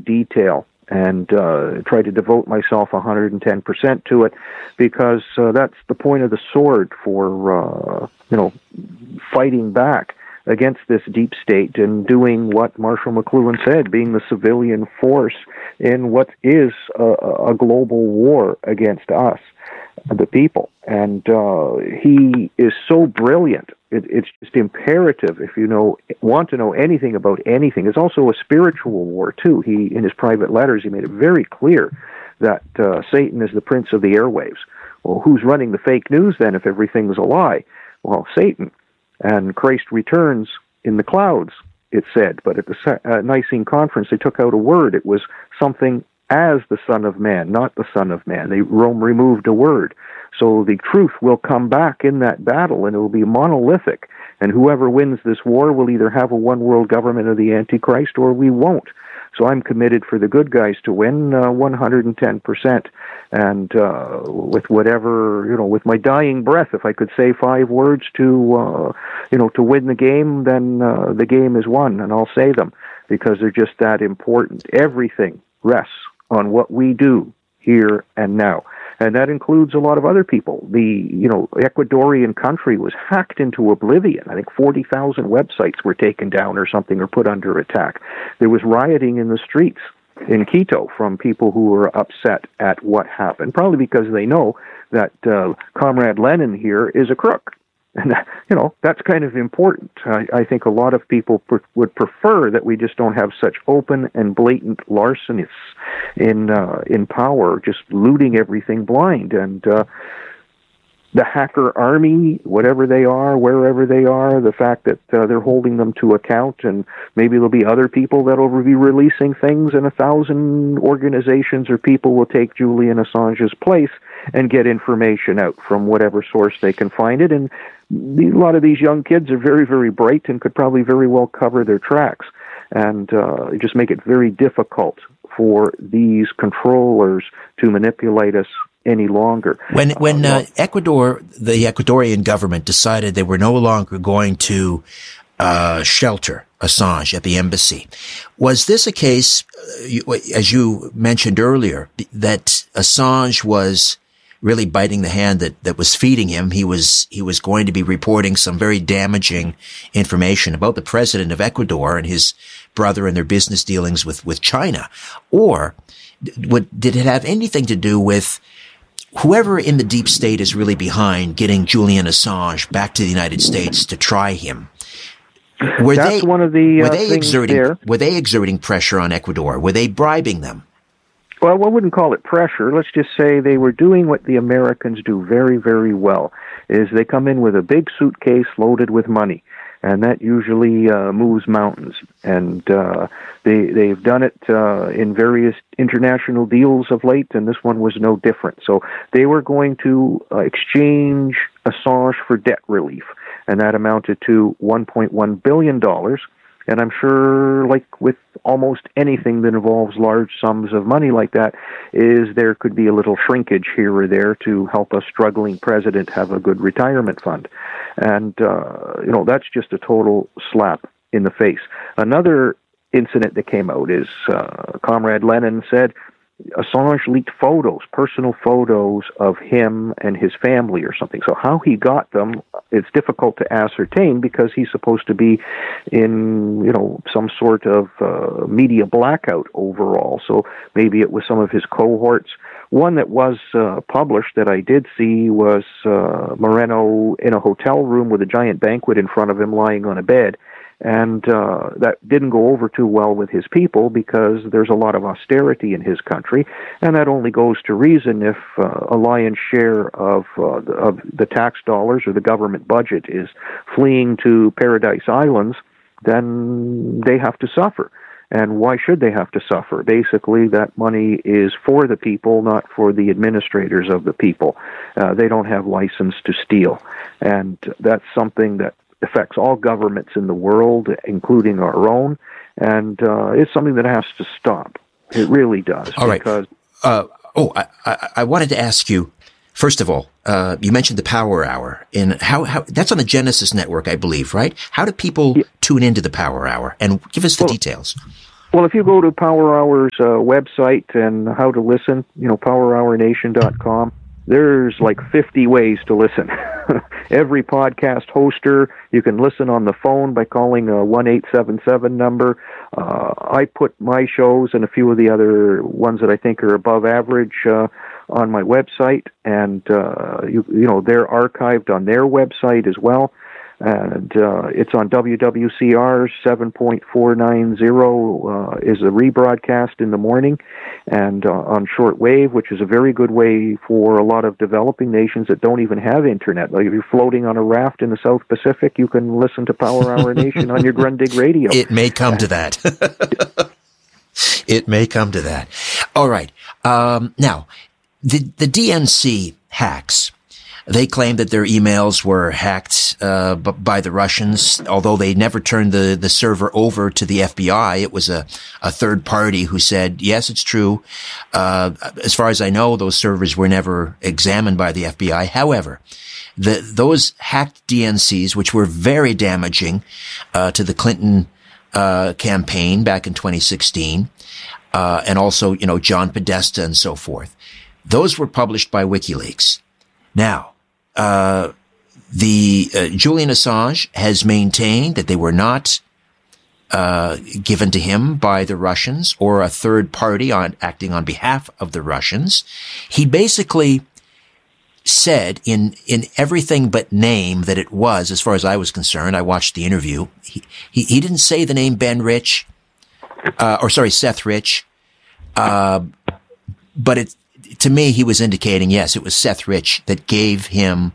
great detail and try to devote myself 110% to it, because that's the point of the sword for fighting back against this deep state and doing what Marshall McLuhan said, being the civilian force in what is a global war against us, the people. And he is so brilliant. It's just imperative, if you want to know anything about anything. It's also a spiritual war, too. He, in his private letters, he made it very clear that Satan is the prince of the airwaves. Well, who's running the fake news, then, if everything's a lie? Well, Satan. And Christ returns in the clouds, it said. But at the Nicene Conference, they took out a word. It was something as the Son of Man, not the Son of Man. Rome removed a word. So the truth will come back in that battle, and it will be monolithic. And whoever wins this war will either have a one-world government of the Antichrist, or we won't. So I'm committed for the good guys to win 110%. And with whatever, with my dying breath, if I could say 5 words to win the game, then the game is won, and I'll say them, because they're just that important. Everything rests on what we do here and now. And that includes a lot of other people. The, Ecuadorian country was hacked into oblivion. I think 40,000 websites were taken down or something, or put under attack. There was rioting in the streets in Quito from people who were upset at what happened, probably because they know that Comrade Lenin here is a crook. And, that's kind of important. I think a lot of people would prefer that we just don't have such open and blatant larcenies in power, just looting everything blind. And the hacker army, whatever they are, wherever they are, the fact that they're holding them to account, and maybe there'll be other people that will be releasing things, and 1,000 organizations or people will take Julian Assange's place and get information out from whatever source they can find it. And a lot of these young kids are very, very bright and could probably very well cover their tracks, and just make it very difficult for these controllers to manipulate us any longer. When Ecuador, the Ecuadorian government decided they were no longer going to shelter Assange at the embassy, was this a case, as you mentioned earlier, that Assange was really biting the hand that was feeding him? He was going to be reporting some very damaging information about the president of Ecuador and his brother and their business dealings with China? Or did it have anything to do with whoever in the deep state is really behind getting Julian Assange back to the United States to try him? Were they exerting pressure on Ecuador? Were they bribing them? Well, I wouldn't call it pressure. Let's just say they were doing what the Americans do very, very well, is they come in with a big suitcase loaded with money, and that usually moves mountains. And they've done it in various international deals of late, and this one was no different. So they were going to exchange Assange for debt relief, and that amounted to $1.1 billion. And I'm sure, like with almost anything that involves large sums of money like that, is there could be a little shrinkage here or there to help a struggling president have a good retirement fund. And, that's just a total slap in the face. Another incident that came out is Comrade Lenin said Assange leaked photos, personal photos of him and his family or something. So how he got them, it's difficult to ascertain, because he's supposed to be in, some sort of media blackout overall. So maybe it was some of his cohorts. One that was published that I did see was Moreno in a hotel room with a giant banquet in front of him, lying on a bed. And that didn't go over too well with his people, because there's a lot of austerity in his country, and that only goes to reason if a lion's share of the tax dollars or the government budget is fleeing to Paradise Islands, then they have to suffer. And why should they have to suffer? Basically, that money is for the people, not for the administrators of the people. They don't have license to steal. And that's something that affects all governments in the world, including our own, and it's something that has to stop. It really does. All right. I wanted to ask you, first of all, you mentioned the Power Hour, and how that's on the Genesis Network, I believe, right? How do people tune into the Power Hour? And give us the details. Well, if you go to Power Hour's website and how to listen, powerhournation.com, there's like 50 ways to listen. Every podcast hoster, you can listen on the phone by calling a 1-877 number. I put my shows and a few of the other ones that I think are above average on my website, and they're archived on their website as well. And it's on WWCR 7.490 is a rebroadcast in the morning, and on shortwave, which is a very good way for a lot of developing nations that don't even have internet. Like if you're floating on a raft in the South Pacific, you can listen to Power Hour Nation on your Grundig radio. It may come to that. It may come to that. All right. Now, the DNC hacks. They claimed that their emails were hacked by the Russians, although they never turned the server over to the FBI. It was a third party who said, yes, it's true. As far as I know, those servers were never examined by the FBI. However, those hacked DNCs, which were very damaging to the Clinton campaign back in 2016, and also, John Podesta and so forth, those were published by WikiLeaks. Now, Julian Assange has maintained that they were not given to him by the Russians or a third party acting on behalf of the Russians. He basically said in everything but name that it was, as far as I was concerned. I watched the interview. He didn't say the name Seth Rich, but to me, he was indicating, yes, it was Seth Rich that gave him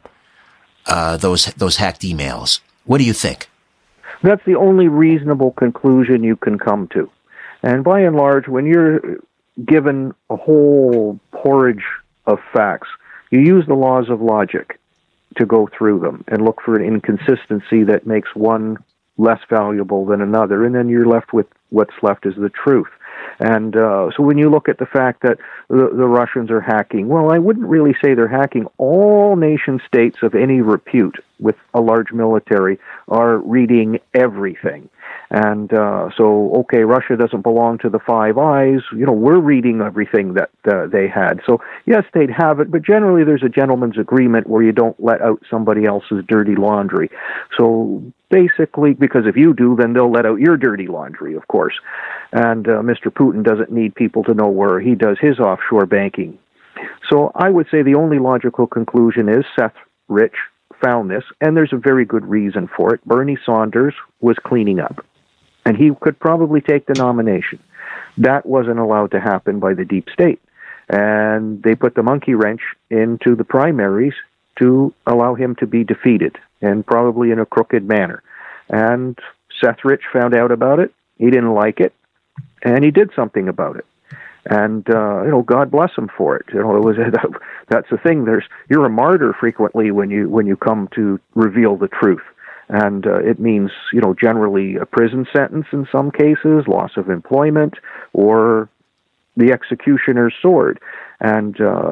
those hacked emails. What do you think? That's the only reasonable conclusion you can come to. And by and large, when you're given a whole porridge of facts, you use the laws of logic to go through them and look for an inconsistency that makes one less valuable than another, and then you're left with what's left is the truth. And so when you look at the fact that the Russians are hacking, well, I wouldn't really say they're hacking. All nation states of any repute with a large military are reading everything. And okay, Russia doesn't belong to the Five Eyes. We're reading everything that they had. So, yes, they'd have it, but generally there's a gentleman's agreement where you don't let out somebody else's dirty laundry. So basically, because if you do, then they'll let out your dirty laundry, of course. And Mr. Putin doesn't need people to know where he does his offshore banking. So I would say the only logical conclusion is Seth Rich found this, and there's a very good reason for it. Bernie Sanders was cleaning up, and he could probably take the nomination. That wasn't allowed to happen by the deep state, and they put the monkey wrench into the primaries to allow him to be defeated, and probably in a crooked manner. And Seth Rich found out about it. He didn't like it, and he did something about it. And God bless him for it. That's the thing. You're a martyr frequently when you come to reveal the truth, and it means generally a prison sentence in some cases, loss of employment, or the executioner's sword. And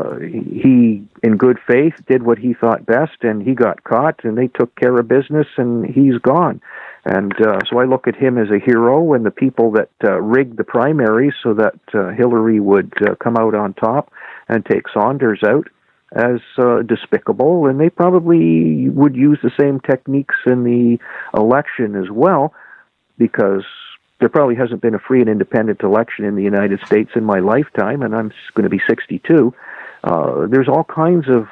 he, in good faith, did what he thought best, and he got caught, and they took care of business, and he's gone. And so I look at him as a hero, and the people that rigged the primaries so that Hillary would come out on top and take Saunders out as despicable, and they probably would use the same techniques in the election as well, because there probably hasn't been a free and independent election in the United States in my lifetime, and I'm going to be 62. There's all kinds of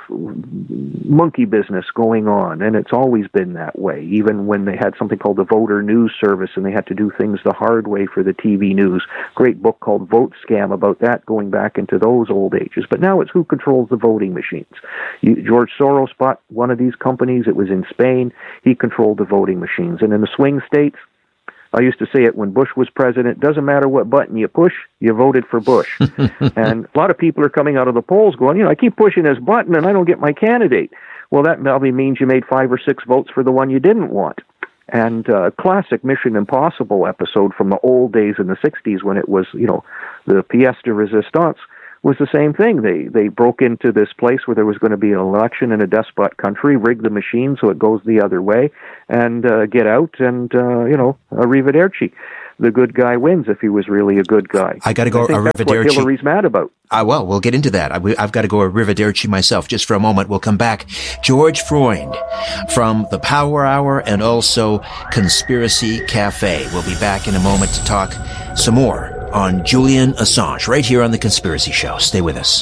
monkey business going on, and it's always been that way, even when they had something called the Voter News Service, and they had to do things the hard way for the TV news. Great book called Vote Scam about that, going back into those old ages. But now it's who controls the voting machines. George Soros bought one of these companies. It was in Spain. He controlled the voting machines. And in the swing states, I used to say it when Bush was president, doesn't matter what button you push, you voted for Bush. And a lot of people are coming out of the polls going, I keep pushing this button and I don't get my candidate. Well, that probably means you made 5 or 6 votes for the one you didn't want. And classic Mission Impossible episode from the old days in the 60s when it was, the pièce de résistance, was the same thing. They broke into this place where there was going to be an election in a despot country, rig the machine so it goes the other way, and get out and, arrivederci. the good guy wins if he was really a good guy. I got to go. That's what Hillary's mad about. Well, we'll get into that. I've got to go arrivederci myself just for a moment. We'll come back. George Freund from the Power Hour and also Conspiracy Cafe. We'll be back in a moment to talk some more on Julian Assange right here on The Conspiracy Show. Stay with us.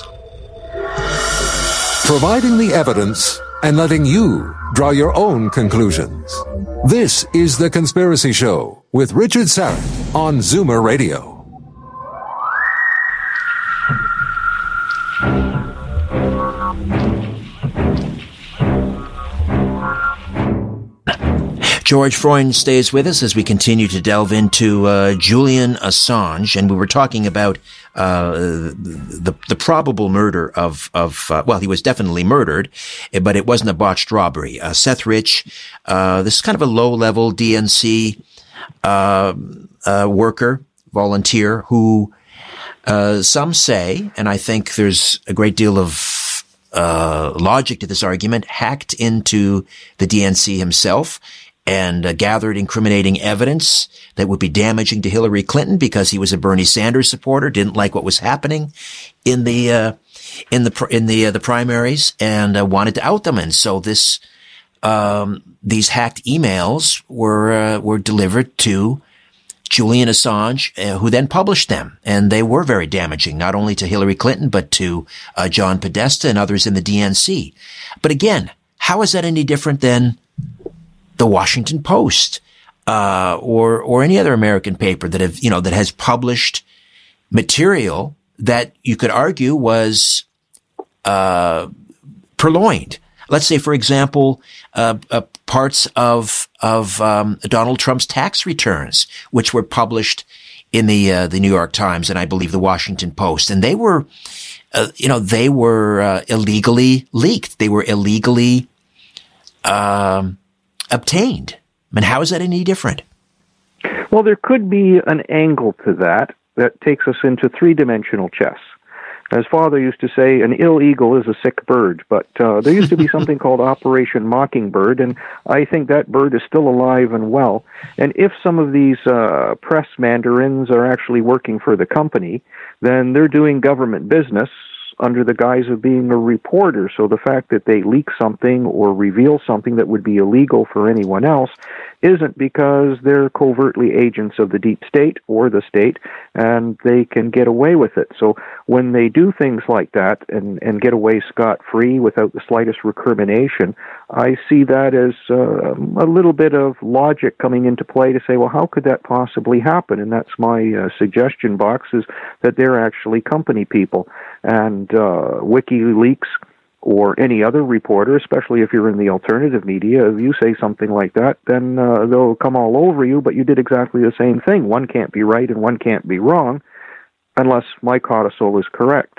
Providing the evidence and letting you draw your own conclusions. This is The Conspiracy Show with Richard Syrett on Zoomer Radio. George Freund stays with us as we continue to delve into Julian Assange, and we were talking about the probable murder of well, he was definitely murdered, but it wasn't a botched robbery. Seth Rich, this is kind of a low-level DNC worker, volunteer, who some say, and I think there's a great deal of logic to this argument, hacked into the DNC himself and gathered incriminating evidence that would be damaging to Hillary Clinton because he was a Bernie Sanders supporter, didn't like what was happening in the primaries, and wanted to out them. And so these hacked emails were delivered to Julian Assange, who then published them, and they were very damaging, not only to Hillary Clinton but to John Podesta and others in the DNC. But again, how is that any different than the Washington Post, or any other American paper that has published material that you could argue was, purloined? Let's say, for example, parts of Donald Trump's tax returns, which were published in the New York Times and I believe the Washington Post, and they were illegally leaked. They were illegally obtained. I mean, how is that any different? Well, there could be an angle to that takes us into three-dimensional chess. As Father used to say, an ill eagle is a sick bird, but there used to be something called Operation Mockingbird, and I think that bird is still alive and well. And if some of these press mandarins are actually working for the company, then they're doing government business under the guise of being a reporter. So the fact that they leak something or reveal something that would be illegal for anyone else isn't because they're covertly agents of the deep state or the state, and they can get away with it. So when they do things like that and get away scot-free without the slightest recrimination, I see that as a little bit of logic coming into play to say, well, how could that possibly happen? And that's my suggestion box, is that they're actually company people. And WikiLeaks or any other reporter, especially if you're in the alternative media, if you say something like that, then they'll come all over you, but you did exactly the same thing. One can't be right and one can't be wrong unless my codicil is correct.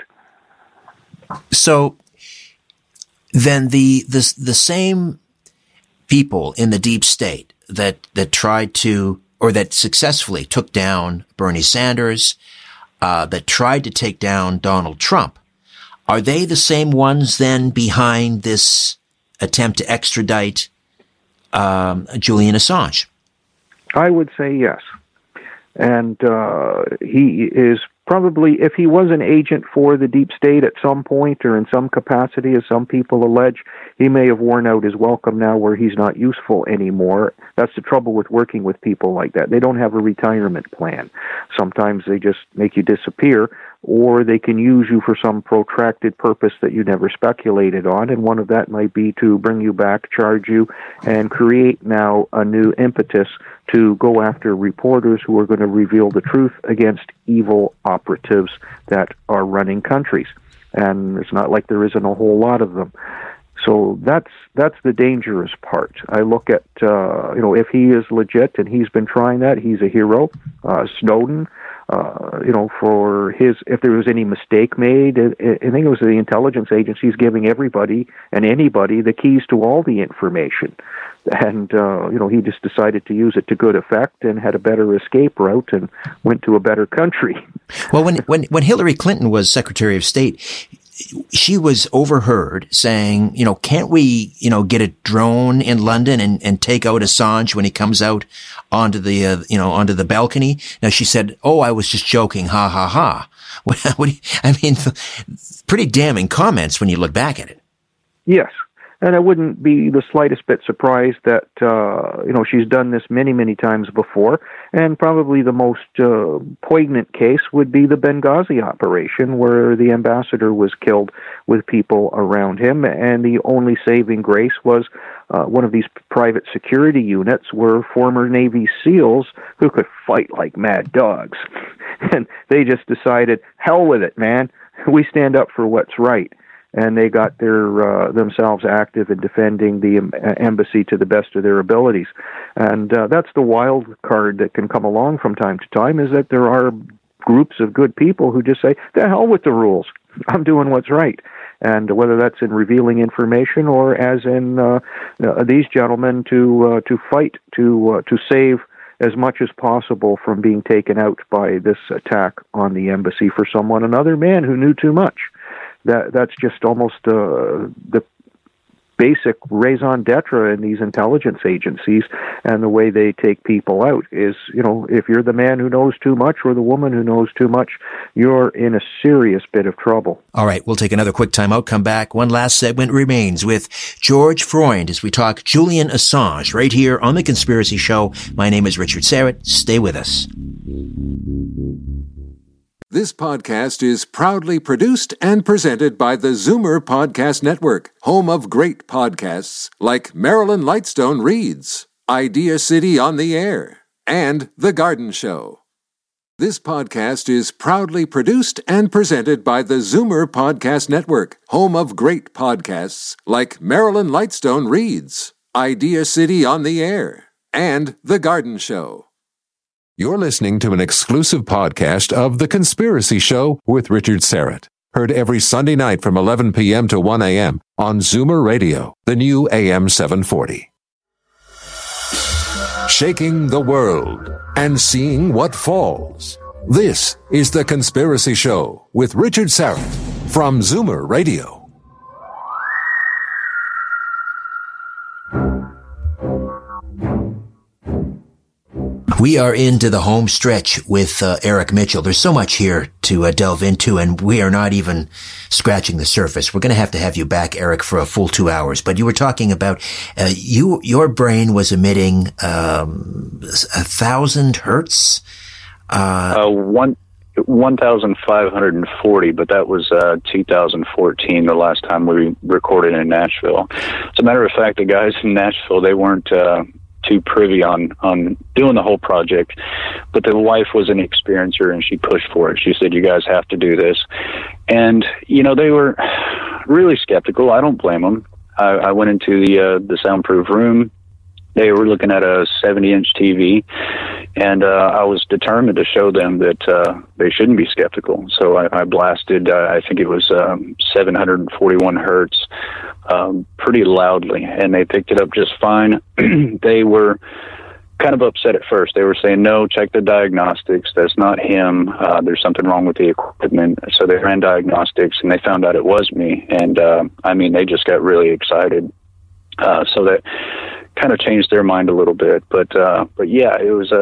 So then the same people in the deep state that tried to, or that successfully took down Bernie Sanders, that tried to take down Donald Trump, are they the same ones then behind this attempt to extradite Julian Assange? I would say yes. And he is probably, if he was an agent for the deep state at some point or in some capacity, as some people allege, he may have worn out his welcome now where he's not useful anymore. That's the trouble with working with people like that. They don't have a retirement plan. Sometimes they just make you disappear, or they can use you for some protracted purpose that you never speculated on, and one of that might be to bring you back, charge you, and create now a new impetus to go after reporters who are going to reveal the truth against evil operatives that are running countries. And it's not like there isn't a whole lot of them. So that's the dangerous part. I look at, if he is legit, and he's been trying that, he's a hero. Snowden, for his, if there was any mistake made, I think it was the intelligence agencies giving everybody and anybody the keys to all the information. And, he just decided to use it to good effect and had a better escape route and went to a better country. Well, when Hillary Clinton was Secretary of State, she was overheard saying, can't we, get a drone in London and take out Assange when he comes out onto the, onto the balcony? Now she said, "Oh, I was just joking. Ha ha ha." Pretty damning comments when you look back at it. Yes. And I wouldn't be the slightest bit surprised that, she's done this many, many times before. And probably the most poignant case would be the Benghazi operation, where the ambassador was killed with people around him. And the only saving grace was one of these private security units were former Navy SEALs who could fight like mad dogs. And they just decided, hell with it, man. We stand up for what's right. And they got themselves active in defending the embassy to the best of their abilities. And that's the wild card that can come along from time to time, is that there are groups of good people who just say, the hell with the rules. I'm doing what's right. And whether that's in revealing information or as in these gentlemen to fight to save as much as possible from being taken out by this attack on the embassy for another man who knew too much. That's just almost the basic raison d'etre in these intelligence agencies, and the way they take people out is, if you're the man who knows too much or the woman who knows too much, you're in a serious bit of trouble. All right, we'll take another quick time out, come back. One last segment remains with George Freund as we talk Julian Assange right here on The Conspiracy Show. My name is Richard Syrett. Stay with us. This podcast is proudly produced and presented by the Zoomer Podcast Network, home of great podcasts like Marilyn Lightstone Reads, Idea City on the Air, and The Garden Show. This podcast is proudly produced and presented by the Zoomer Podcast Network, home of great podcasts like Marilyn Lightstone Reads, Idea City on the Air, and The Garden Show. You're listening to an exclusive podcast of The Conspiracy Show with Richard Syrett. Heard every Sunday night from 11 p.m. to 1 a.m. on Zoomer Radio, the new AM 740. Shaking the world and seeing what falls. This is The Conspiracy Show with Richard Syrett from Zoomer Radio. We are into the home stretch with Eric Mitchell. There's so much here to delve into, and we are not even scratching the surface. We're going to have you back, Eric, for a full 2 hours. But you were talking about your brain was emitting 1,000 hertz. 1,540, but that was 2014, the last time we recorded in Nashville. As a matter of fact, the guys in Nashville, they weren't too privy on doing the whole project, but the wife was an experiencer and she pushed for it. She said, "You guys have to do this." And they were really skeptical. I don't blame them. I went into the soundproof room. They were looking at a 70-inch TV, and I was determined to show them that they shouldn't be skeptical. So I blasted, I think it was 741 hertz, pretty loudly, and they picked it up just fine. They were kind of upset at first. They were saying, "No, check the diagnostics. That's not him. There's something wrong with the equipment." So they ran diagnostics, and they found out it was me. And, they just got really excited. So that kind of changed their mind a little bit, but yeah, it was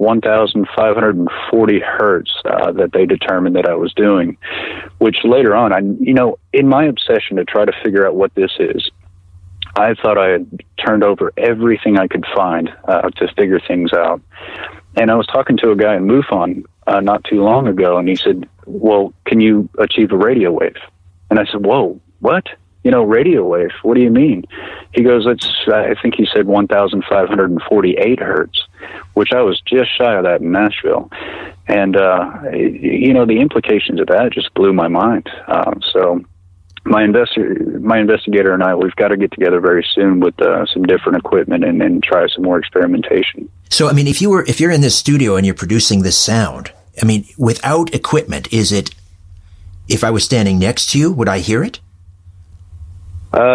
1,540 hertz that they determined that I was doing, which later on, in my obsession to try to figure out what this is, I thought I had turned over everything I could find to figure things out. And I was talking to a guy in MUFON not too long ago, and he said, "Well, can you achieve a radio wave?" And I said, "Whoa, what? Radio wave, what do you mean?" He goes, I think he said 1,548 hertz, which I was just shy of that in Nashville. And, the implications of that just blew my mind. So my investigator and I, we've got to get together very soon with some different equipment and try some more experimentation. So, if you're in this studio and you're producing this sound, without equipment, if I was standing next to you, would I hear it?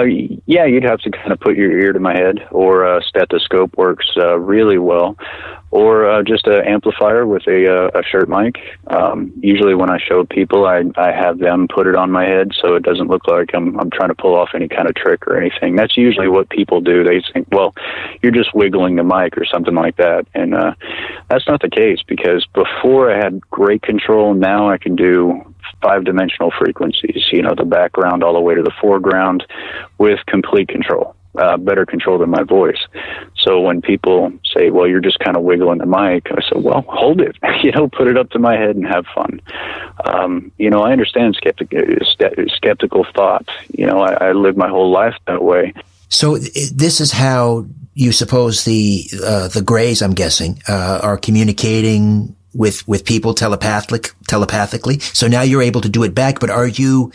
Yeah, you'd have to kind of put your ear to my head, or a stethoscope works really well. or just an amplifier with a shirt mic. Usually when I show people, I have them put it on my head so it doesn't look like I'm trying to pull off any kind of trick or anything. That's usually what people do. They think, well, you're just wiggling the mic or something like that. And that's not the case, because before I had great control, now I can do 5-dimensional frequencies, the background all the way to the foreground with complete control. Better control than my voice. So when people say, well, you're just kind of wiggling the mic, I said, well, hold it, put it up to my head and have fun. I understand skeptical thought. I lived my whole life that way. So this is how you suppose the Greys, I'm guessing, are communicating with people telepathically. So now you're able to do it back, but are you,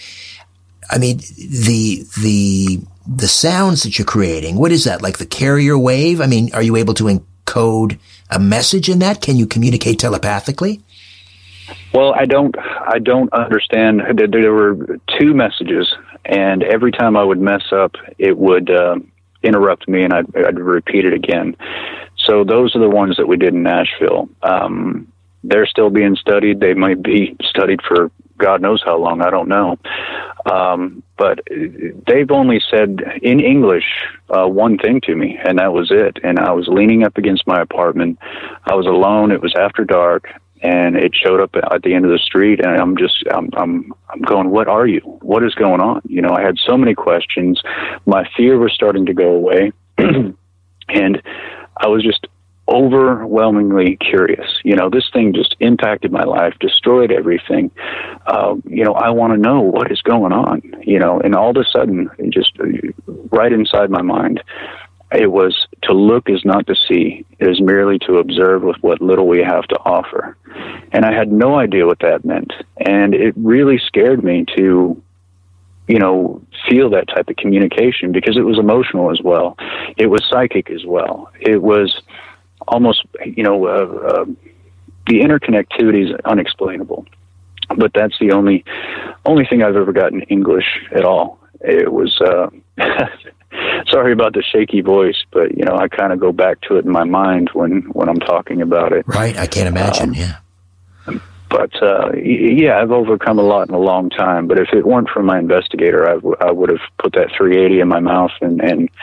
the sounds that you're creating, what is that, like the carrier wave? Are you able to encode a message in that? Can you communicate telepathically? Well, I don't understand. There were 2 messages, and every time I would mess up, it would interrupt me, and I'd repeat it again. So those are the ones that we did in Nashville. They're still being studied. They might be studied for God knows how long. I don't know. But they've only said in English one thing to me, and that was it. And I was leaning up against my apartment. I was alone. It was after dark, and it showed up at the end of the street. And I'm going, what are you? What is going on? I had so many questions. My fear was starting to go away, and I was just overwhelmingly curious. This thing just impacted my life, destroyed everything. I want to know what is going on, and all of a sudden, just right inside my mind, it was, to look is not to see. It is merely to observe with what little we have to offer. And I had no idea what that meant. And it really scared me to, feel that type of communication, because it was emotional as well. It was psychic as well. It was almost, the interconnectivity is unexplainable. But that's the only thing I've ever gotten English at all. It was, sorry about the shaky voice, but, I kind of go back to it in my mind when I'm talking about it. Right, I can't imagine, yeah. But, I've overcome a lot in a long time. But if it weren't for my investigator, I would have put that 380 in my mouth and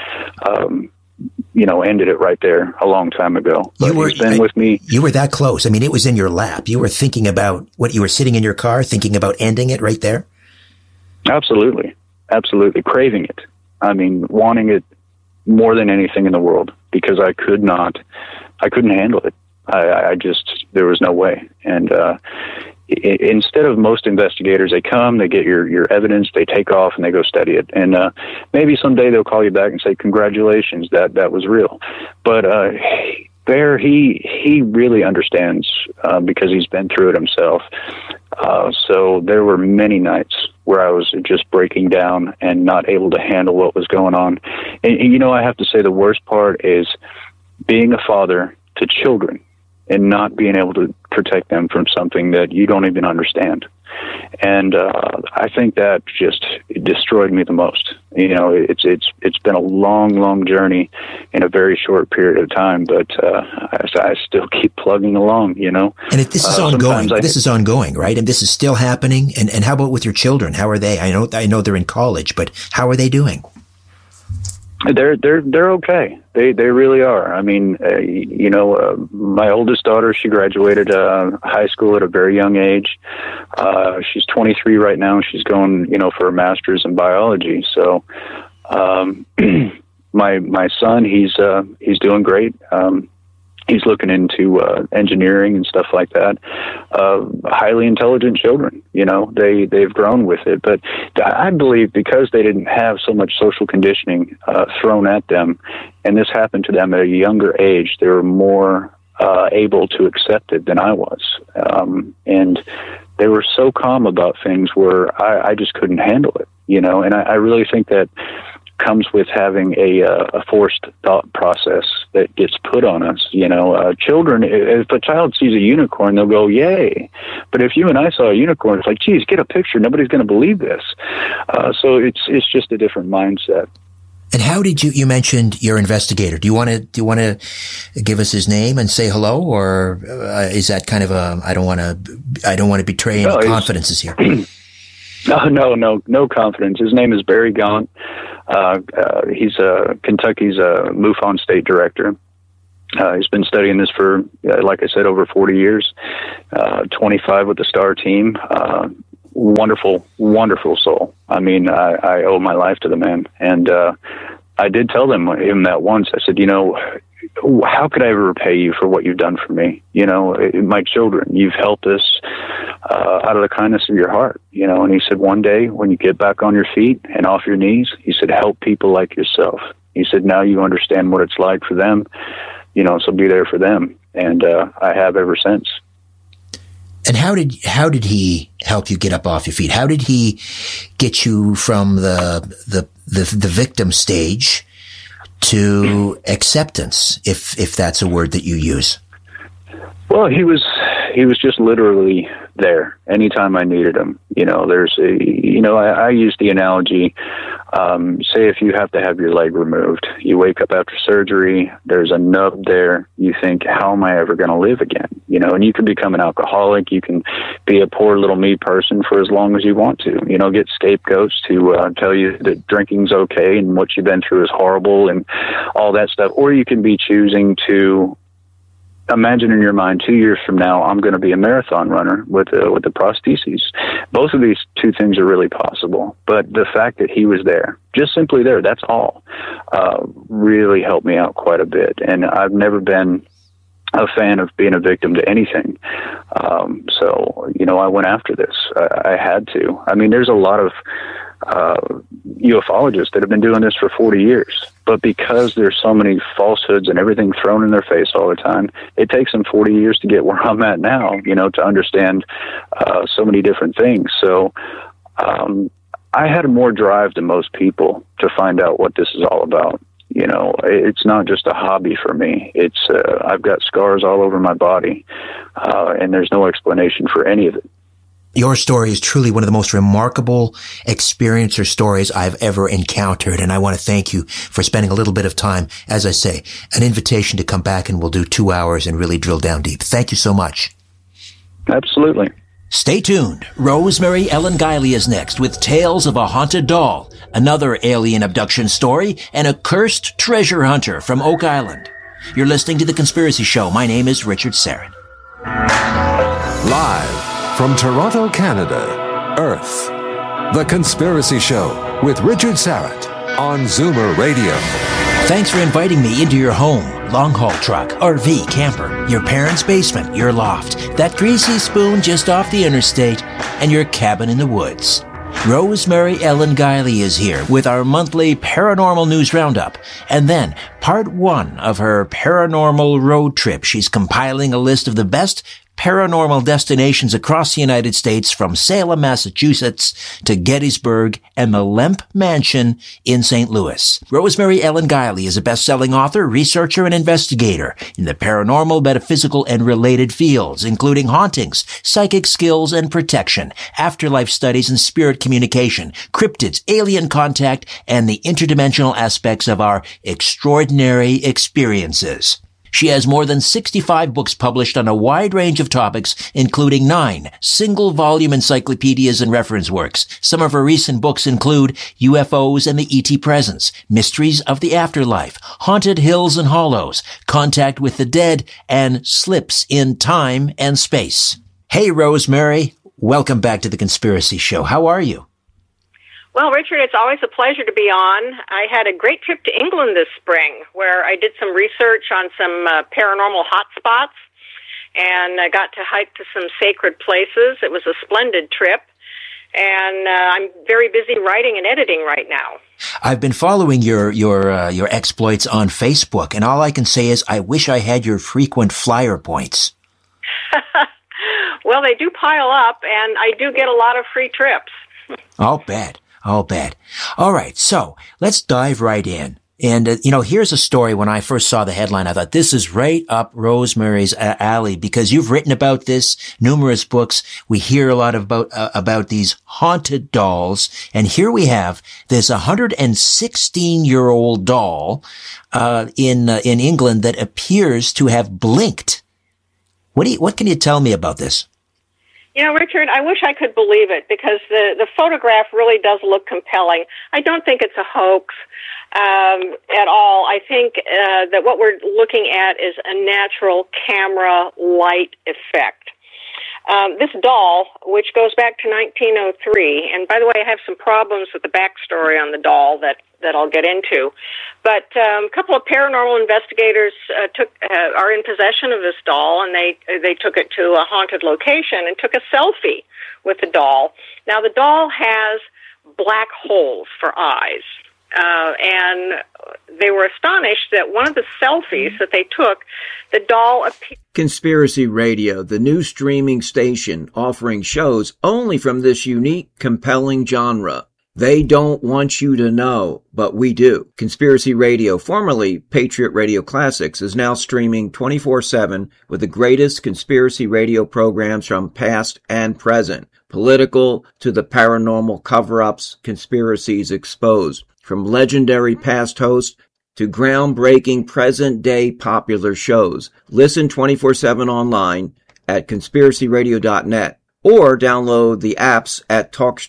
ended it right there a long time ago. But he's been with me. You were that close. It was in your lap. You were thinking about what you were sitting in your car, thinking about ending it right there? Absolutely. Absolutely. Craving it. Wanting it more than anything in the world, because I couldn't handle it. There was no way. And, instead of most investigators, they come, they get your evidence, they take off, and they go study it. And maybe someday they'll call you back and say, congratulations, that was real. But Bear, he really understands because he's been through it himself. So there were many nights where I was just breaking down and not able to handle what was going on. And I have to say the worst part is being a father to children and not being able to protect them from something that you don't even understand. And I think that just destroyed me the most. It's been a long journey in a very short period of time, but I still keep plugging along, And this is ongoing. This is ongoing, right? And this is still happening. And how about with your children? How are they? I know they're in college, but how are they doing? They're okay. They really are. My oldest daughter, she graduated high school at a very young age. She's 23 right now. She's going, for a master's in biology. So, my son, he's doing great. He's looking into engineering and stuff like that. Highly intelligent children, they've grown with it. But I believe because they didn't have so much social conditioning thrown at them, and this happened to them at a younger age, they were more able to accept it than I was. And they were so calm about things where I just couldn't handle it, And I really think that comes with having a forced thought process that gets put on us. Children, if a child sees a unicorn, they'll go, yay. But if you and I saw a unicorn, it's like, geez, get a picture. Nobody's going to believe this. So it's just a different mindset. And how did you mentioned your investigator. Do you want to give us his name and say hello, or is that kind of I don't want to betray any confidences here. No confidence. His name is Barry Gaunt. He's Kentucky's MUFON state director. He's been studying this for, like I said, over 40 years, 25 with the STAR team. Wonderful, wonderful soul. I mean, I owe my life to the man. And I did tell him that once. I said, how could I ever repay you for what you've done for me? My children, you've helped us out of the kindness of your heart, And he said, one day when you get back on your feet and off your knees, he said, help people like yourself. He said, now you understand what it's like for them, so be there for them. And I have ever since. And how did he help you get up off your feet? How did he get you from the victim stage to acceptance, if that's a word that you use? Well, he was just literally there anytime I needed him. I use the analogy, say if you have to have your leg removed, you wake up after surgery, there's a nub there, you think, how am I ever going to live again? And you can become an alcoholic, you can be a poor little me person for as long as you want to, get scapegoats to tell you that drinking's okay and what you've been through is horrible and all that stuff. Or you can be choosing to imagine in your mind 2 years from now, I'm going to be a marathon runner with the prostheses. Both of these two things are really possible. But the fact that he was there, just simply there, that's all, really helped me out quite a bit. And I've never been a fan of being a victim to anything. So, I went after this. I had to. I mean, there's a lot of ufologists that have been doing this for 40 years. But because there's so many falsehoods and everything thrown in their face all the time, it takes them 40 years to get where I'm at now, to understand so many different things. So I had more drive than most people to find out what this is all about. It's not just a hobby for me. It's I've got scars all over my body, and there's no explanation for any of it. Your story is truly one of the most remarkable experiencer stories I've ever encountered, and I want to thank you for spending a little bit of time. As I say, an invitation to come back and we'll do 2 hours and really drill down deep. Thank you so much. Absolutely. Stay tuned. Rosemary Ellen Guiley is next with Tales of a Haunted Doll, another alien abduction story, and a cursed treasure hunter from Oak Island. You're listening to The Conspiracy Show. My name is Richard Syrett. Live from Toronto, Canada, Earth, The Conspiracy Show with Richard Syrett on Zoomer Radio. Thanks for inviting me into your home, long-haul truck, RV, camper, your parents' basement, your loft, that greasy spoon just off the interstate, and your cabin in the woods. Rosemary Ellen Guiley is here with our monthly Paranormal News Roundup, and then part 1 of her paranormal road trip. She's compiling a list of the best paranormal destinations across the United States, from Salem, Massachusetts to Gettysburg and the Lemp Mansion in St. Louis. Rosemary Ellen Guiley is a best-selling author, researcher, and investigator in the paranormal, metaphysical, and related fields, including hauntings, psychic skills and protection, afterlife studies and spirit communication, cryptids, alien contact, and the interdimensional aspects of our extraordinary experiences. She has more than 65 books published on a wide range of topics, including 9 single-volume encyclopedias and reference works. Some of her recent books include UFOs and the ET Presence, Mysteries of the Afterlife, Haunted Hills and Hollows, Contact with the Dead, and Slips in Time and Space. Hey, Rosemary. Welcome back to The Conspiracy Show. How are you? Well, Richard, it's always a pleasure to be on. I had a great trip to England this spring where I did some research on some paranormal hotspots, and I got to hike to some sacred places. It was a splendid trip, and I'm very busy writing and editing right now. I've been following your exploits on Facebook, and all I can say is I wish I had your frequent flyer points. Well, they do pile up, and I do get a lot of free trips. I'll bet. All right, so let's dive right in. And, here's a story. When I first saw the headline, I thought this is right up Rosemary's alley, because you've written about this, numerous books. We hear a lot about these haunted dolls. And here we have this 116-year-old doll, in England that appears to have blinked. What can you tell me about this? Richard, I wish I could believe it, because the photograph really does look compelling. I don't think it's a hoax at all. I think that what we're looking at is a natural camera light effect. This doll, which goes back to 1903, and by the way, I have some problems with the backstory on the doll that I'll get into, but a couple of paranormal investigators are in possession of this doll, and they took it to a haunted location and took a selfie with the doll. Now, the doll has black holes for eyes, and they were astonished that one of the selfies that they took, the doll appeared. Conspiracy Radio, the new streaming station offering shows only from this unique, compelling genre. They don't want you to know, but we do. Conspiracy Radio, formerly Patriot Radio Classics, is now streaming 24/7 with the greatest conspiracy radio programs from past and present. Political to the paranormal cover-ups, conspiracies exposed. From legendary past hosts to groundbreaking present-day popular shows. Listen 24/7 online at conspiracyradio.net or download the apps at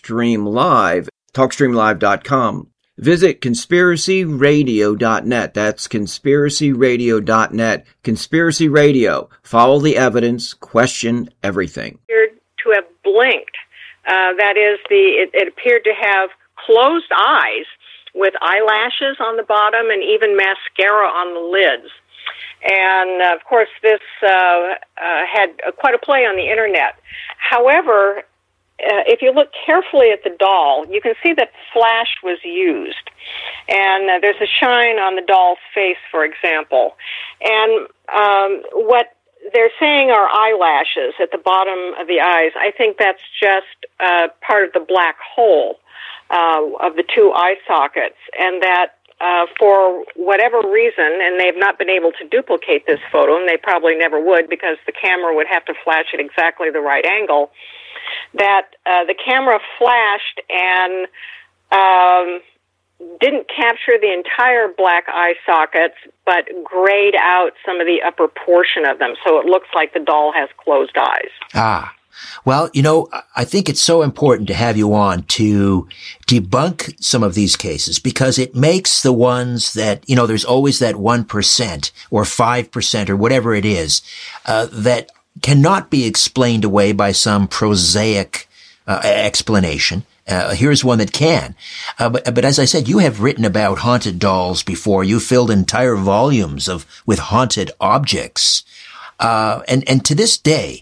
TalkStreamLive.com. Visit conspiracyradio.net. That's conspiracyradio.net. Conspiracy Radio. Follow the evidence. Question everything. To have blinked. That is, it appeared to have closed eyes with eyelashes on the bottom and even mascara on the lids. And, of course, this had quite a play on the Internet. However, if you look carefully at the doll, you can see that flash was used. And there's a shine on the doll's face, for example. And what they're saying are eyelashes at the bottom of the eyes. I think that's just part of the black hole of the two eye sockets, and that for whatever reason, and they've not been able to duplicate this photo, and they probably never would because the camera would have to flash at exactly the right angle, that the camera flashed and didn't capture the entire black eye sockets, but grayed out some of the upper portion of them, so it looks like the doll has closed eyes. Well, I think it's so important to have you on to debunk some of these cases, because it makes the ones that, there's always that 1% or 5% or whatever it is, that cannot be explained away by some prosaic explanation. Here's one that can. But as I said, you have written about haunted dolls before. You filled entire volumes with haunted objects. And to this day,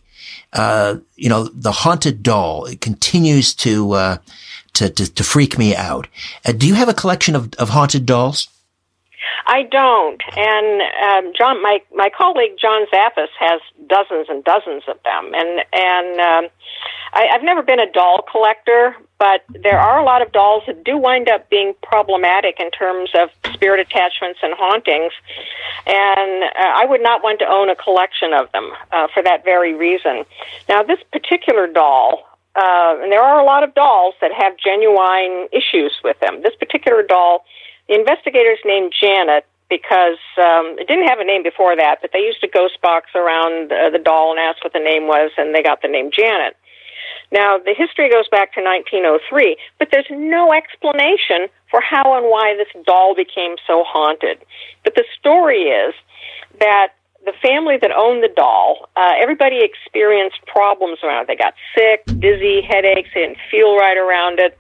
the haunted doll continues to freak me out. Do you have a collection of haunted dolls? I don't, and John, my colleague John Zaffis has dozens and dozens of them, and I've never been a doll collector, but there are a lot of dolls that do wind up being problematic in terms of spirit attachments and hauntings, and I would not want to own a collection of them for that very reason. Now, this particular doll, and there are a lot of dolls that have genuine issues with them. This particular doll, the investigators named Janet because it didn't have a name before that, but they used a ghost box around the doll and asked what the name was, and they got the name Janet. Now, the history goes back to 1903, but there's no explanation for how and why this doll became so haunted. But the story is that the family that owned the doll, everybody experienced problems around it. They got sick, dizzy, headaches, they didn't feel right around it.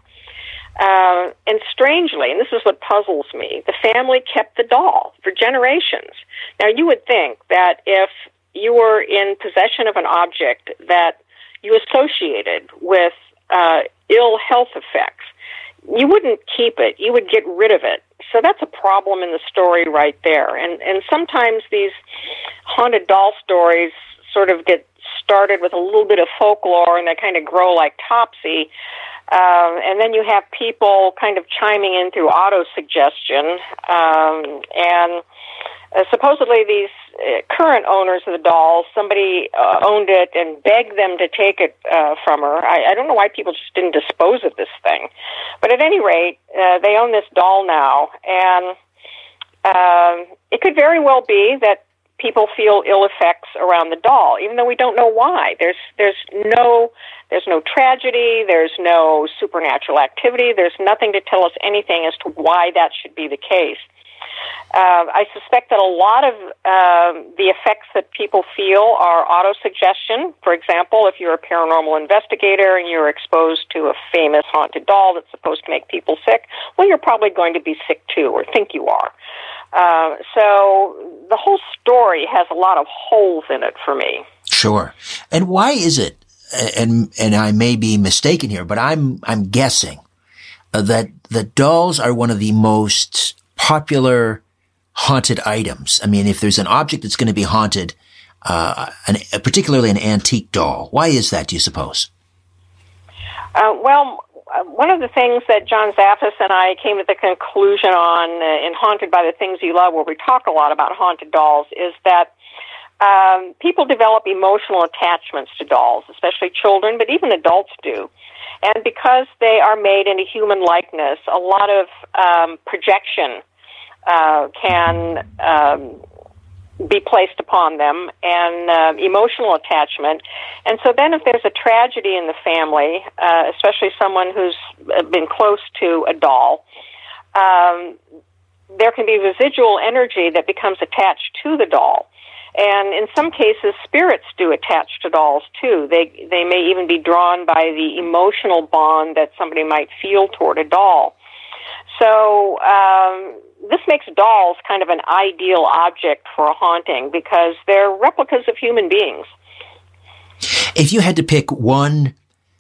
And strangely, and this is what puzzles me, the family kept the doll for generations. Now, you would think that if you were in possession of an object that you associated with ill health effects, you wouldn't keep it. You would get rid of it. So that's a problem in the story right there. And sometimes these haunted doll stories sort of get started with a little bit of folklore and they kind of grow like Topsy. And then you have people kind of chiming in through autosuggestion. And supposedly these current owners of the doll, somebody owned it and begged them to take it from her. I don't know why people just didn't dispose of this thing. But at any rate, they own this doll now. And it could very well be that people feel ill effects around the doll, even though we don't know why. There's no tragedy, there's no supernatural activity, there's nothing to tell us anything as to why that should be the case. I suspect that a lot of the effects that people feel are autosuggestion. For example, if you're a paranormal investigator and you're exposed to a famous haunted doll that's supposed to make people sick, well, you're probably going to be sick too, or think you are. So the whole story has a lot of holes in it for me. Sure. And why is it, and I may be mistaken here, but I'm guessing that the dolls are one of the most popular haunted items. I mean, if there's an object that's going to be haunted, particularly an antique doll, why is that, do you suppose? Well, one of the things that John Zaffis and I came to the conclusion on in Haunted by the Things You Love, where we talk a lot about haunted dolls, is that people develop emotional attachments to dolls, especially children, but even adults do. And because they are made into human likeness, a lot of projection can be placed upon them, and emotional attachment. And so then if there's a tragedy in the family, especially someone who's been close to a doll, there can be residual energy that becomes attached to the doll. And in some cases, spirits do attach to dolls, too. They may even be drawn by the emotional bond that somebody might feel toward a doll. So this makes dolls kind of an ideal object for a haunting because they're replicas of human beings. If you had to pick one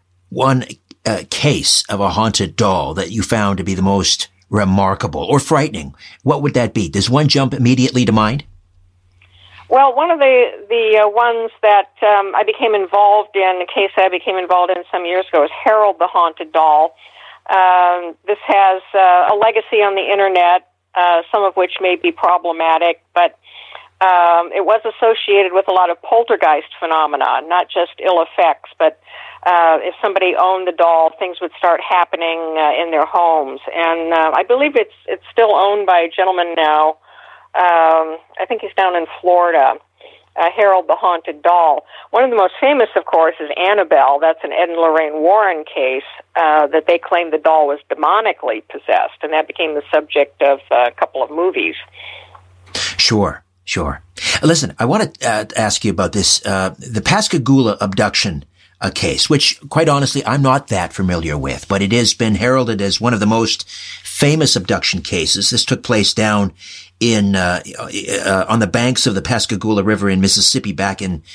case of a haunted doll that you found to be the most remarkable or frightening, what would that be? Does one jump immediately to mind? Well, one of the ones that I became involved in, a case I became involved in some years ago, is Harold the Haunted Doll. This has a legacy on the Internet, some of which may be problematic, but it was associated with a lot of poltergeist phenomena, not just ill effects, but if somebody owned the doll, things would start happening in their homes. And I believe it's still owned by a gentleman now. I think he's down in Florida, Harold the Haunted Doll. One of the most famous, of course, is Annabelle. That's an Ed and Lorraine Warren case that they claimed the doll was demonically possessed, and that became the subject of a couple of movies. Sure. Listen, I want to ask you about this, the Pascagoula abduction case, which, quite honestly, I'm not that familiar with, but it has been heralded as one of the most famous abduction cases. This took place down in on the banks of the Pascagoula River in Mississippi back in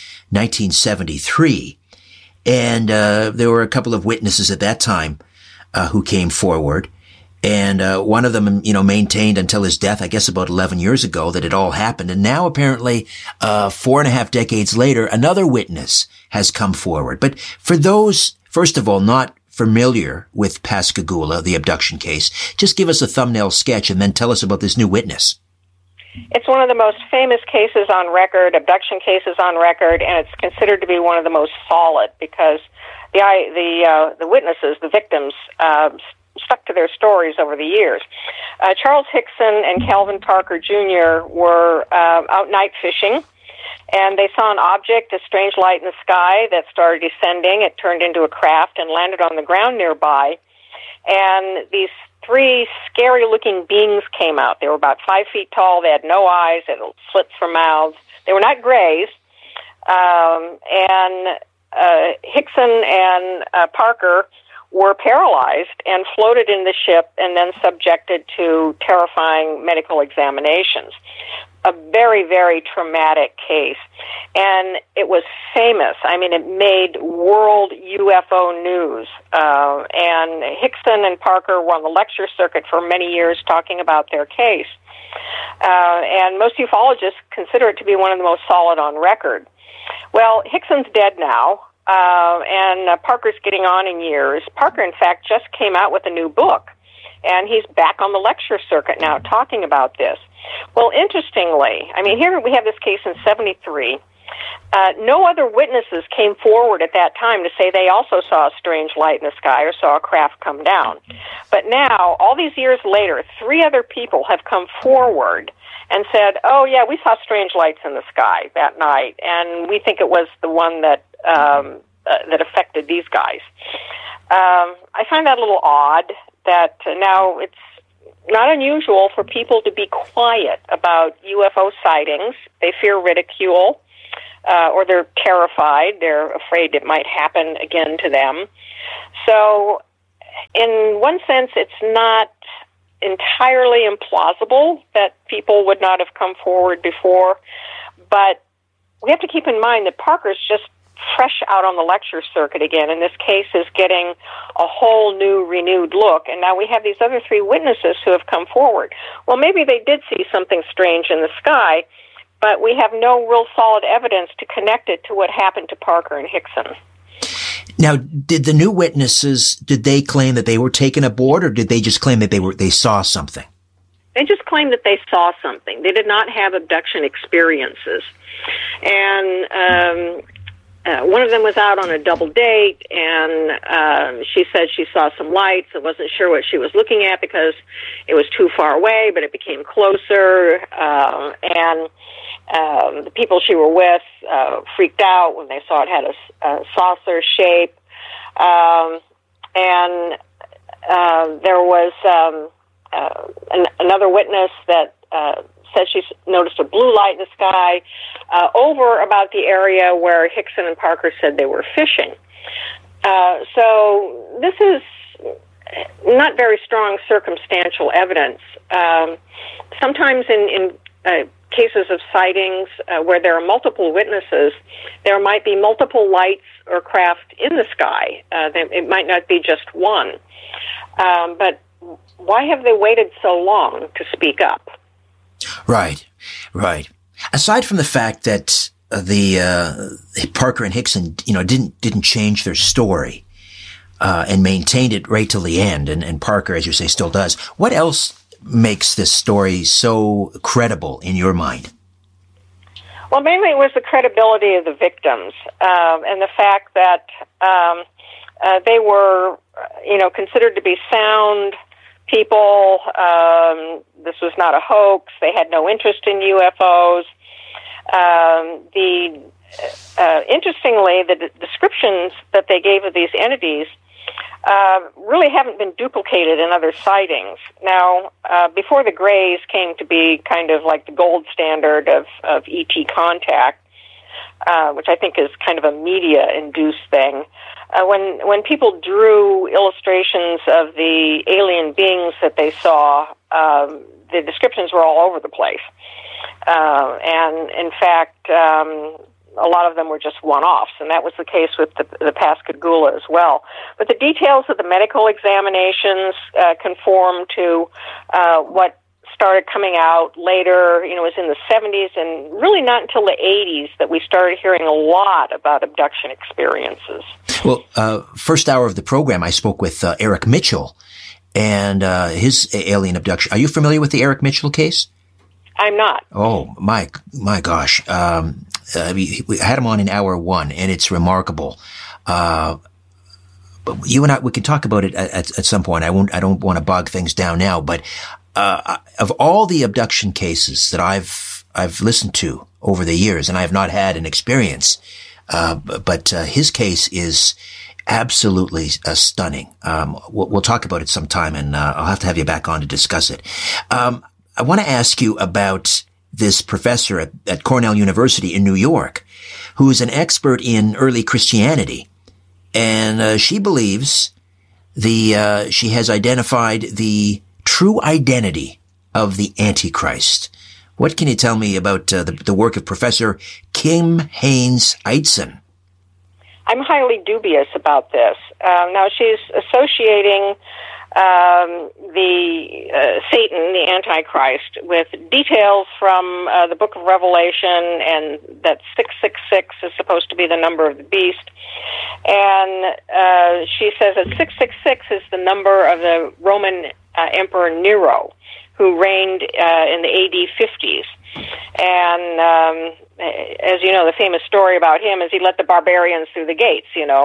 1973. And there were a couple of witnesses at that time who came forward. And one of them, maintained until his death, I guess about 11 years ago, that it all happened. And now apparently 4.5 decades later, another witness has come forward. But for those, first of all, not familiar with Pascagoula, the abduction case, just give us a thumbnail sketch and then tell us about this new witness. It's one of the most famous cases on record, abduction cases on record, and it's considered to be one of the most solid because the witnesses, the victims, stuck to their stories over the years. Charles Hickson and Calvin Parker Jr. were out night fishing, and they saw an object, a strange light in the sky that started descending. It turned into a craft and landed on the ground nearby. And these three scary-looking beings came out. They were about 5 feet tall. They had no eyes. They had slits for mouths. They were not grays. Hickson and Parker were paralyzed and floated in the ship and then subjected to terrifying medical examinations. A very, very traumatic case. And it was famous. I mean, it made world UFO news. And Hickson and Parker were on the lecture circuit for many years talking about their case. And most ufologists consider it to be one of the most solid on record. Well, Hickson's dead now. and Parker's getting on in years. Parker, in fact, just came out with a new book, and he's back on the lecture circuit now talking about this. Well, interestingly, I mean, here we have this case in 73. No other witnesses came forward at that time to say they also saw a strange light in the sky or saw a craft come down. But now, all these years later, 3 other people have come forward and said, oh, yeah, we saw strange lights in the sky that night, and we think it was the one that that affected these guys. I find that a little odd that now it's not unusual for people to be quiet about UFO sightings. They fear ridicule, or they're terrified. They're afraid it might happen again to them. So, in one sense, it's not entirely implausible that people would not have come forward before, but we have to keep in mind that Parker's just fresh out on the lecture circuit again, and this case is getting a whole new, renewed look, and now we have these other 3 witnesses who have come forward. Well, maybe they did see something strange in the sky, but we have no real solid evidence to connect it to what happened to Parker and Hickson. Now, did the new witnesses, did they claim that they were taken aboard, or did they just claim that they saw something? They just claimed that they saw something. They did not have abduction experiences. And one of them was out on a double date, and she said she saw some lights and wasn't sure what she was looking at because it was too far away, but it became closer. And the people she were with freaked out when they saw it had a saucer shape. And there was another witness that said she noticed a blue light in the sky over about the area where Hickson and Parker said they were fishing. So this is not very strong circumstantial evidence. Sometimes in cases of sightings where there are multiple witnesses, there might be multiple lights or craft in the sky. It might not be just one. But why have they waited so long to speak up? Right. Aside from the fact that the Parker and Hickson, didn't change their story and maintained it right till the end, and Parker, as you say, still does. What else makes this story so credible in your mind? Well, mainly it was the credibility of the victims and the fact that they were, considered to be sound people. This was not a hoax. They had no interest in UFOs. Interestingly, the descriptions that they gave of these entities really haven't been duplicated in other sightings. Now, before the Greys came to be kind of like the gold standard of ET contact, which I think is kind of a media-induced thing, when people drew illustrations of the alien beings that they saw, the descriptions were all over the place. And in fact, a lot of them were just one-offs, and that was the case with the Pascagoula as well. But the details of the medical examinations conform to what started coming out later. It was in the 70s, and really not until the 80s that we started hearing a lot about abduction experiences. Well, first hour of the program, I spoke with Eric Mitchell and his alien abduction. Are you familiar with the Eric Mitchell case? I'm not. Oh, my gosh. We had him on in hour 1, and it's remarkable. But you and I, we can talk about it at some point. I don't want to bog things down now, but of all the abduction cases that I've listened to over the years, and I have not had an experience, but his case is absolutely stunning. We'll talk about it sometime, and I'll have to have you back on to discuss it. I want to ask you about this professor at Cornell University in New York, who is an expert in early Christianity, and she believes she has identified the true identity of the Antichrist. What can you tell me about the work of Professor Kim Haines-Eitzen? I'm highly dubious about this. Now, she's associating Satan, the Antichrist, with details from the Book of Revelation, and that 666 is supposed to be the number of the beast. And she says that 666 is the number of the Roman Emperor Nero, who reigned in the AD 50s. And as you know, the famous story about him is he let the barbarians through the gates.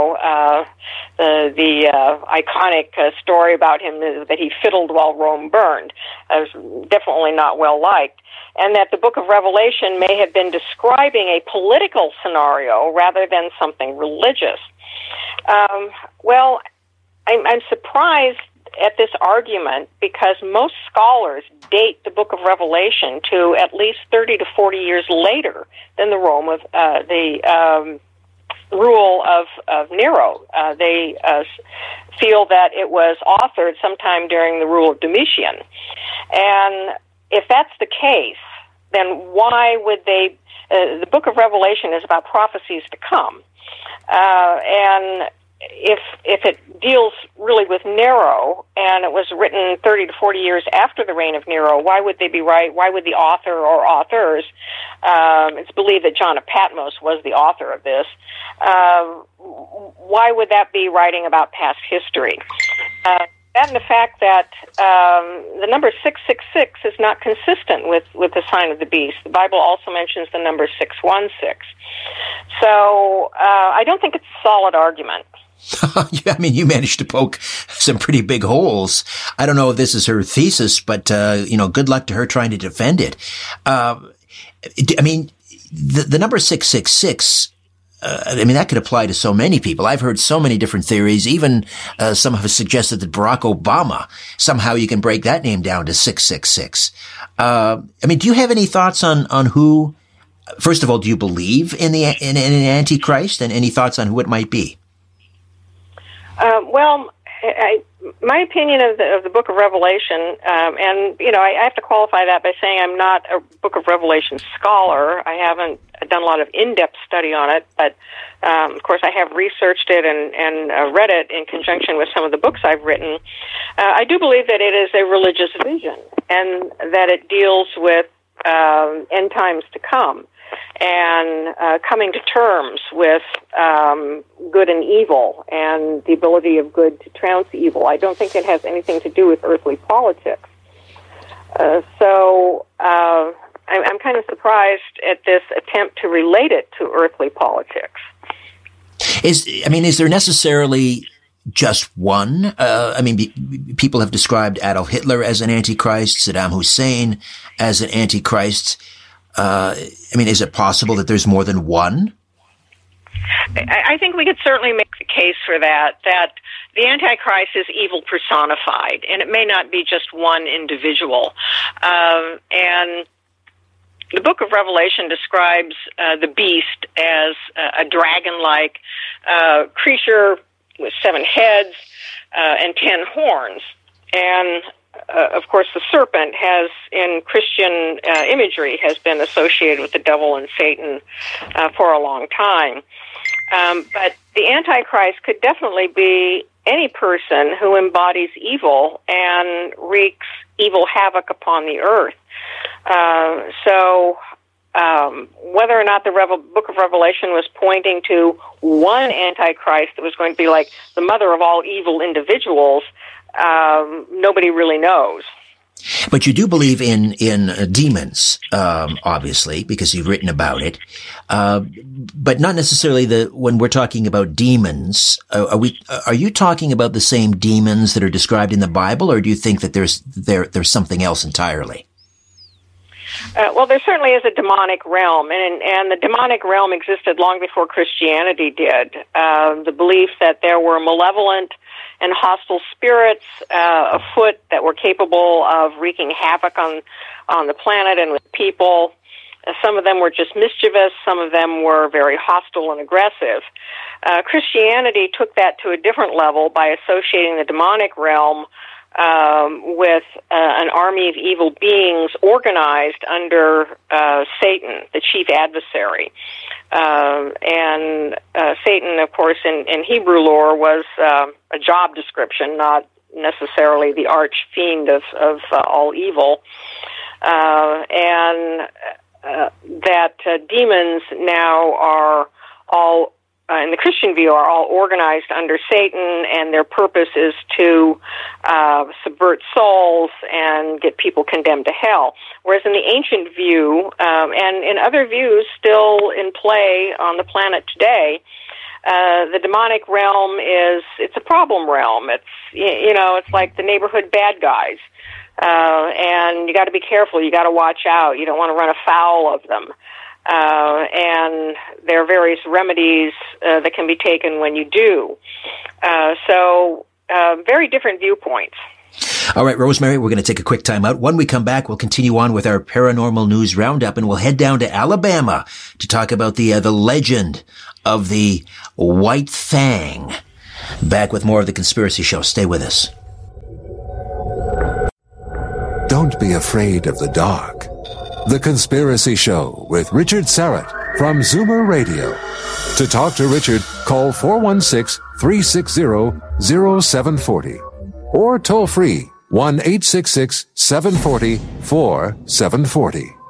The iconic story about him is that he fiddled while Rome burned. It was definitely not well liked. And that the Book of Revelation may have been describing a political scenario rather than something religious. Well, I'm surprised at this argument because most scholars date the Book of Revelation to at least 30 to 40 years later than the Rome of the rule of Nero. They feel that it was authored sometime during the rule of Domitian. And if that's the case, then why would they? The Book of Revelation is about prophecies to come, and if it deals really with Nero, and it was written 30 to 40 years after the reign of Nero, why would they be right? Why would the author or authors, it's believed that John of Patmos was the author of this, why would that be writing about past history? That and the fact that the number 666 is not consistent with the sign of the beast. The Bible also mentions the number 616. So I don't think it's a solid argument. I mean, you managed to poke some pretty big holes. I don't know if this is her thesis, but, good luck to her trying to defend it. I mean, the number 666, that could apply to so many people. I've heard so many different theories. Even some have suggested that Barack Obama, somehow you can break that name down to 666. Do you have any thoughts on who, first of all, do you believe in an Antichrist, and any thoughts on who it might be? My opinion of the Book of Revelation, I have to qualify that by saying I'm not a Book of Revelation scholar. I haven't done a lot of in-depth study on it, but of course I have researched it and read it in conjunction with some of the books I've written. I do believe that it is a religious vision, and that it deals with end times to come, and coming to terms with good and evil, and the ability of good to trounce evil. I don't think it has anything to do with earthly politics. So I'm kind of surprised at this attempt to relate it to earthly politics. Is there necessarily just one? People have described Adolf Hitler as an Antichrist, Saddam Hussein as an Antichrist. Is it possible that there's more than one? I think we could certainly make the case for that the Antichrist is evil personified, and it may not be just one individual. And the Book of Revelation describes the beast as a dragon-like creature with 7 heads and 10 horns. And of course, the serpent has, in Christian imagery, has been associated with the devil and Satan for a long time. But the Antichrist could definitely be any person who embodies evil and wreaks evil havoc upon the earth. So whether or not the Book of Revelation was pointing to one Antichrist that was going to be like the mother of all evil individuals, nobody really knows. But you do believe in demons, obviously, because you've written about it. But not necessarily when we're talking about demons. Are you talking about the same demons that are described in the Bible, or do you think that there's something else entirely? Well, there certainly is a demonic realm, and the demonic realm existed long before Christianity did. The belief that there were malevolent and hostile spirits afoot that were capable of wreaking havoc on the planet and with people. Some of them were just mischievous. Some of them were very hostile and aggressive. Christianity took that to a different level by associating the demonic realm with an army of evil beings organized under Satan, the chief adversary. And Satan, of course, in Hebrew lore was a job description, not necessarily the arch fiend of all evil, and that demons now are all, in the Christian view, are all organized under Satan, and their purpose is to subvert souls and get people condemned to hell. Whereas in the ancient view, and in other views still in play on the planet today, the demonic realm it's a problem realm. It's, it's like the neighborhood bad guys. And you got to be careful. You got to watch out. You don't want to run afoul of them. And there are various remedies that can be taken when you do. So very different viewpoints. All right, Rosemary, we're going to take a quick time out. When we come back, we'll continue on with our paranormal news roundup, and we'll head down to Alabama to talk about the legend of the White Fang. Back with more of The Conspiracy Show. Stay with us. Don't be afraid of the dark. The Conspiracy Show with Richard Syrett from Zoomer Radio. To talk to Richard, call 416-360-0740 or toll free 1-866-740-4740.